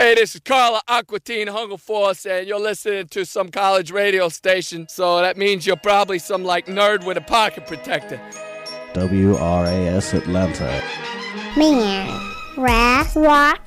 Hey, this is Carla Aquatine Hungerforce, and you're listening to some college radio station, so that means you're probably some, nerd with a pocket protector. WRAS Atlanta. Man, Ras Rock